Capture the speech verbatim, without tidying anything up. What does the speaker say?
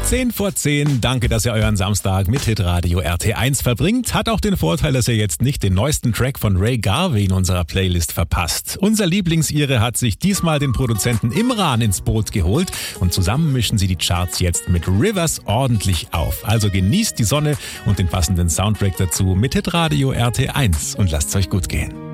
zehn vor zehn, danke, dass ihr euren Samstag mit Hitradio R T eins verbringt. Hat auch den Vorteil, dass ihr jetzt nicht den neuesten Track von Ray Garvey in unserer Playlist verpasst. Unser Lieblingsire hat sich diesmal den Produzenten Imran ins Boot geholt und zusammen mischen sie die Charts jetzt mit Rivers ordentlich auf. Also genießt die Sonne und den passenden Soundtrack dazu mit Hitradio R T eins und lasst's euch gut gehen.